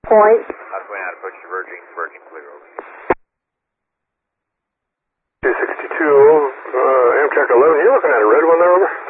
Point. South 29 approach to Virgin, Virgin clear over. 262, Amtrak 11, you looking at a red one there, over?